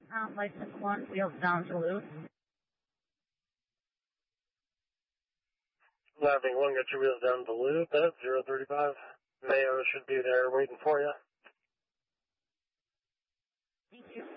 License 1, wheels down to loop. Landing 1, get your wheels down to loop at 035. Mayo should be there waiting for you. Thank you.